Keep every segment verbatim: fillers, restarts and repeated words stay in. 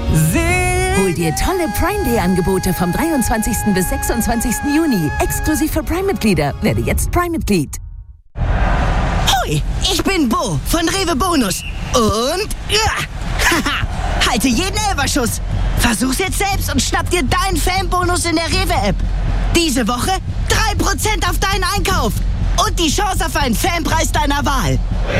Hol dir tolle Prime Day Angebote vom dreiundzwanzigsten bis sechsundzwanzigsten Juni. Exklusiv für Prime-Mitglieder. Werde jetzt Prime-Mitglied. Hoi, ich bin Bo von Rewe Bonus. Und ja, haha, halte jeden Elferschuss. Versuch's jetzt selbst und schnapp dir deinen Fanbonus in der Rewe-App. Diese Woche drei Prozent auf deinen Einkauf. Und die Chance auf einen Fanpreis deiner Wahl.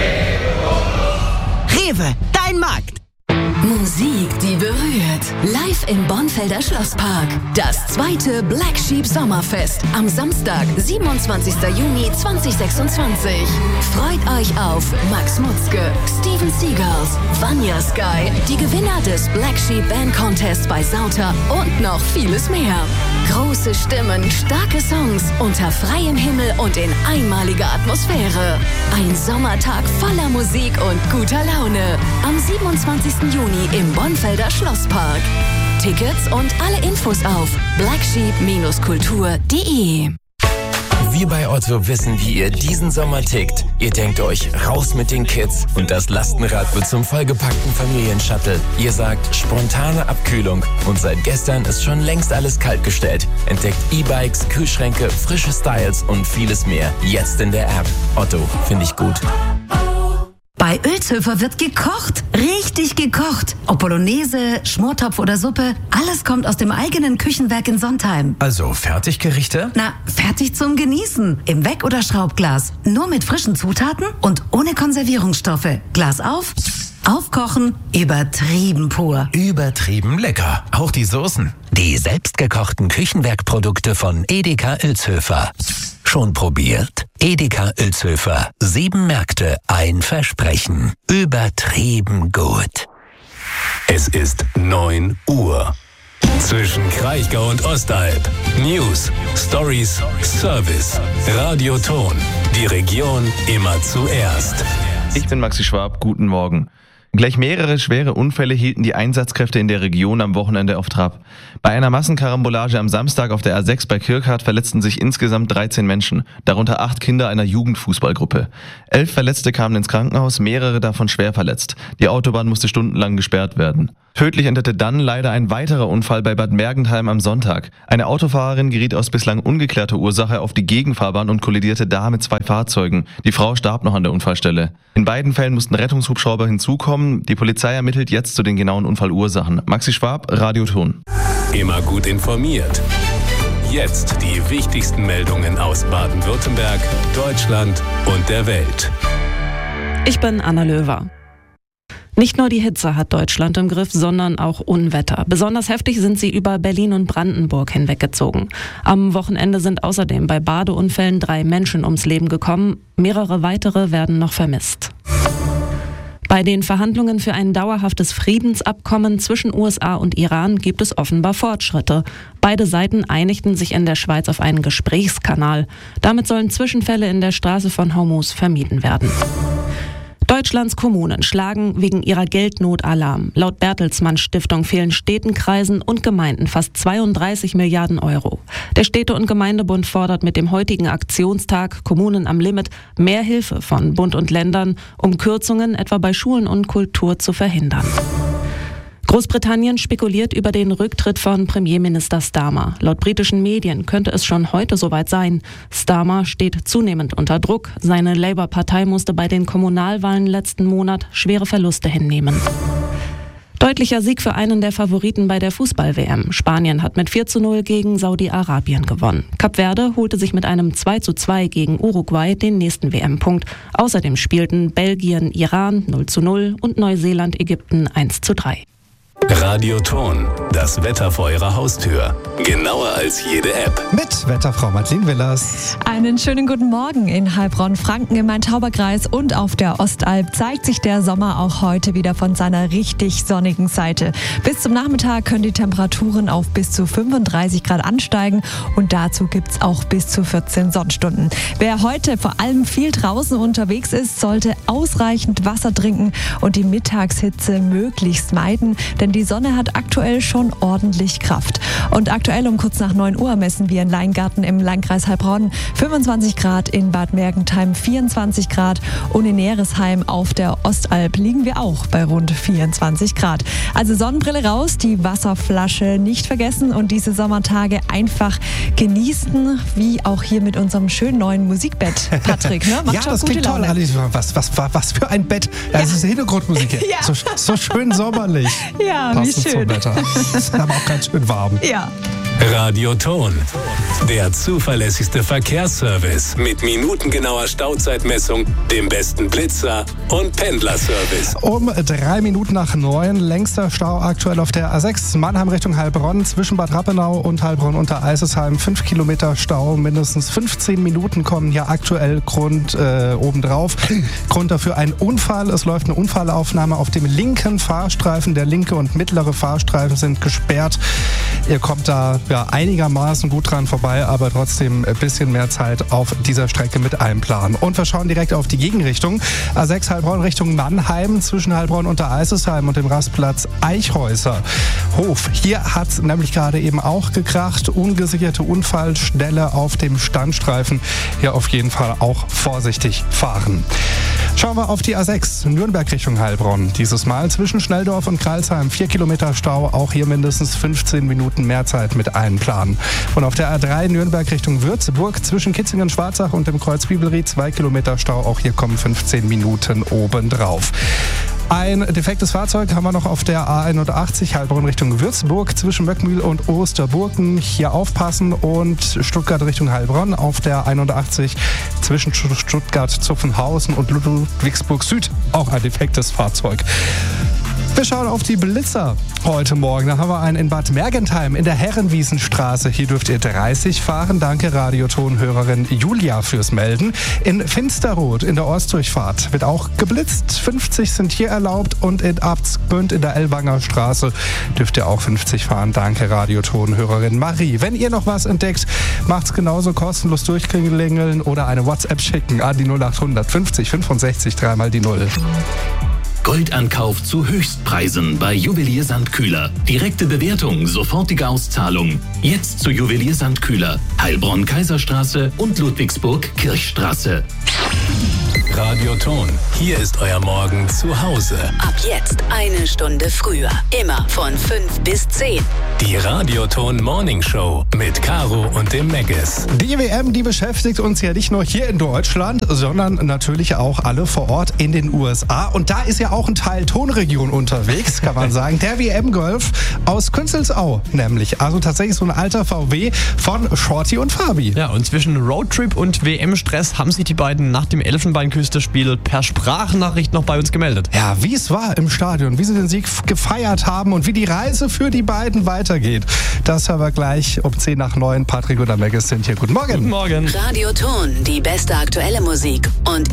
Rewe, dein Markt. Musik, die berührt. Live im Bonfelder Schlosspark. Das zweite Black Sheep Sommerfest. Am Samstag, siebenundzwanzigsten Juni zweitausendsechsundzwanzig. Freut euch auf Max Mutzke, Steven Seagulls, Vanya Sky, die Gewinner des Black Sheep Band Contest bei Sauter und noch vieles mehr. Große Stimmen, starke Songs, unter freiem Himmel und in einmaliger Atmosphäre. Ein Sommertag voller Musik und guter Laune. Am siebenundzwanzigsten Juni im Bonfelder Schlosspark. Tickets und alle Infos auf black sheep Bindestrich kultur punkt de. Wir bei Otto wissen, wie ihr diesen Sommer tickt. Ihr denkt euch, raus mit den Kids und das Lastenrad wird zum vollgepackten Familienshuttle. Ihr sagt, spontane Abkühlung und seit gestern ist schon längst alles kaltgestellt. Entdeckt E-Bikes, Kühlschränke, frische Styles und vieles mehr. Jetzt in der App. Otto, finde ich gut. Bei Ölzhöfer wird gekocht, richtig gekocht. Ob Bolognese, Schmortopf oder Suppe, alles kommt aus dem eigenen Küchenwerk in Sontheim. Also Fertiggerichte? Na, fertig zum Genießen. Im Weck- oder Schraubglas. Nur mit frischen Zutaten und ohne Konservierungsstoffe. Glas auf, aufkochen, übertrieben pur. Übertrieben lecker. Auch die Soßen. Die selbstgekochten Küchenwerkprodukte von Edeka Ölzhöfer. Schon probiert? Edeka Ölzhöfer. Sieben Märkte, ein Versprechen. Übertrieben gut. Es ist neun Uhr. Zwischen Kraichgau und Ostalb. News, Stories, Service. Radioton. Die Region immer zuerst. Ich bin Maxi Schwab, guten Morgen. Gleich mehrere schwere Unfälle hielten die Einsatzkräfte in der Region am Wochenende auf Trab. Bei einer Massenkarambolage am Samstag auf der A sechs bei Kirkhardt verletzten sich insgesamt dreizehn Menschen, darunter acht Kinder einer Jugendfußballgruppe. Elf Verletzte kamen ins Krankenhaus, mehrere davon schwer verletzt. Die Autobahn musste stundenlang gesperrt werden. Tödlich endete dann leider ein weiterer Unfall bei Bad Mergentheim am Sonntag. Eine Autofahrerin geriet aus bislang ungeklärter Ursache auf die Gegenfahrbahn und kollidierte da mit zwei Fahrzeugen. Die Frau starb noch an der Unfallstelle. In beiden Fällen mussten Rettungshubschrauber hinzukommen. Die Polizei ermittelt jetzt zu den genauen Unfallursachen. Maxi Schwab, Radioton. Immer gut informiert. Jetzt die wichtigsten Meldungen aus Baden-Württemberg, Deutschland und der Welt. Ich bin Anna Löwer. Nicht nur die Hitze hat Deutschland im Griff, sondern auch Unwetter. Besonders heftig sind sie über Berlin und Brandenburg hinweggezogen. Am Wochenende sind außerdem bei Badeunfällen drei Menschen ums Leben gekommen. Mehrere weitere werden noch vermisst. Bei den Verhandlungen für ein dauerhaftes Friedensabkommen zwischen U S A und Iran gibt es offenbar Fortschritte. Beide Seiten einigten sich in der Schweiz auf einen Gesprächskanal. Damit sollen Zwischenfälle in der Straße von Hormuz vermieden werden. Deutschlands Kommunen schlagen wegen ihrer Geldnot Alarm. Laut Bertelsmann Stiftung fehlen Städten, Kreisen und Gemeinden fast zweiunddreißig Milliarden Euro. Der Städte- und Gemeindebund fordert mit dem heutigen Aktionstag Kommunen am Limit mehr Hilfe von Bund und Ländern, um Kürzungen etwa bei Schulen und Kultur zu verhindern. Großbritannien spekuliert über den Rücktritt von Premierminister Starmer. Laut britischen Medien könnte es schon heute soweit sein. Starmer steht zunehmend unter Druck. Seine Labour-Partei musste bei den Kommunalwahlen letzten Monat schwere Verluste hinnehmen. Deutlicher Sieg für einen der Favoriten bei der Fußball-W M. Spanien hat mit vier zu null gegen Saudi-Arabien gewonnen. Kap Verde holte sich mit einem zwei zu zwei gegen Uruguay den nächsten W M-Punkt. Außerdem spielten Belgien, Iran null zu null und Neuseeland, Ägypten eins zu drei. Radioton, das Wetter vor Ihrer Haustür. Genauer als jede App. Mit Wetterfrau Madeleine Willers. Einen schönen guten Morgen in Heilbronn, Franken, im Main-Tauber-Kreis und auf der Ostalb zeigt sich der Sommer auch heute wieder von seiner richtig sonnigen Seite. Bis zum Nachmittag können die Temperaturen auf bis zu fünfunddreißig Grad ansteigen und dazu gibt es auch bis zu vierzehn Sonnenstunden. Wer heute vor allem viel draußen unterwegs ist, sollte ausreichend Wasser trinken und die Mittagshitze möglichst meiden, denn die die Sonne hat aktuell schon ordentlich Kraft. Und aktuell um kurz nach neun Uhr messen wir in Leingarten im Landkreis Heilbronn fünfundzwanzig Grad, in Bad Mergentheim vierundzwanzig Grad und in Neresheim auf der Ostalb liegen wir auch bei rund vierundzwanzig Grad. Also Sonnenbrille raus, die Wasserflasche nicht vergessen und diese Sommertage einfach genießen, wie auch hier mit unserem schönen neuen Musikbett. Patrick, ne? Macht ja, schon das gute klingt toll, Laune. Alice. Was, was, was, was für ein Bett. Ja, das ist Hintergrundmusik. Ja. So, so schön sommerlich. Ja, Passend wie schön. zum Wetter. Ist aber auch ganz schön warm. Ja. Radioton, der zuverlässigste Verkehrsservice mit minutengenauer Stauzeitmessung, dem besten Blitzer und Pendlerservice. Um drei Minuten nach neun, längster Stau aktuell auf der A sechs, Mannheim Richtung Heilbronn, zwischen Bad Rappenau und Heilbronn unter Eisesheim. Fünf Kilometer Stau, mindestens fünfzehn Minuten kommen hier aktuell Grund äh, obendrauf. Grund dafür ein Unfall. Es läuft eine Unfallaufnahme auf dem linken Fahrstreifen. Der linke und mittlere Fahrstreifen sind gesperrt. Ihr kommt da ja, einigermaßen gut dran vorbei, aber trotzdem ein bisschen mehr Zeit auf dieser Strecke mit einplanen. Und wir schauen direkt auf die Gegenrichtung. A sechs Heilbronn Richtung Mannheim, zwischen Heilbronn unter Eisesheim und dem Rastplatz Eichhäuser Hof. Hier hat es nämlich gerade eben auch gekracht. Ungesicherte Unfallstelle auf dem Standstreifen. Hier auf jeden Fall auch vorsichtig fahren. Schauen wir auf die A sechs, Nürnberg Richtung Heilbronn. Dieses Mal zwischen Schnelldorf und Kreilsheim. Vier Kilometer Stau, auch hier mindestens fünfzehn Minuten mehr Zeit mit einplanen. Und auf der A drei Nürnberg Richtung Würzburg zwischen Kitzingen-Schwarzach und dem Kreuz Bibelried. Zwei Kilometer Stau, auch hier kommen fünfzehn Minuten obendrauf. Ein defektes Fahrzeug haben wir noch auf der A einundachtzig, Heilbronn Richtung Würzburg, zwischen Möckmühl und Osterburken. Hier aufpassen und Stuttgart Richtung Heilbronn auf der einundachtzig, zwischen Stuttgart, Zuffenhausen und Ludwigsburg Süd. Auch ein defektes Fahrzeug. Wir schauen auf die Blitzer heute Morgen. Da haben wir einen in Bad Mergentheim in der Herrenwiesenstraße. Hier dürft ihr dreißig fahren. Danke Radioton-Hörerin Julia fürs Melden. In Finsterrot in der Ostdurchfahrt wird auch geblitzt. fünfzig sind hier erlaubt und in Abtsgmünd in der Ellwanger Straße dürft ihr auch fünfzig fahren. Danke Radioton-Hörerin Marie. Wenn ihr noch was entdeckt, macht's genauso, kostenlos durchklingeln oder eine WhatsApp schicken an die null acht hundert fünfzig fünfundsechzig dreimal die Null. Goldankauf zu Höchstpreisen bei Juwelier Sandkühler. Direkte Bewertung, sofortige Auszahlung. Jetzt zu Juwelier Sandkühler. Heilbronn Kaiserstraße und Ludwigsburg Kirchstraße. Radioton, hier ist euer Morgen zu Hause. Ab jetzt eine Stunde früher. Immer von fünf bis zehn. Die Radioton Morning Show mit Caro und dem Meggis. Die W M, die beschäftigt uns ja nicht nur hier in Deutschland, sondern natürlich auch alle vor Ort in den U S A. Und da ist ja auch ein Teil Tonregion unterwegs, kann man sagen. Der W M-Golf aus Künzelsau nämlich. Also tatsächlich so ein alter V W von Shorty und Fabi. Ja, und zwischen Roadtrip und W M-Stress haben sich die beiden nach dem Elfenbeinküste-Spiel per Sprachnachricht noch bei uns gemeldet. Ja, wie es war im Stadion, wie sie den Sieg gefeiert haben und wie die Reise für die beiden weitergeht. Das hören wir gleich um zehn nach neun. Patrick und der Meggis sind hier. Guten Morgen. Guten Morgen. Radioton, die beste aktuelle Musik und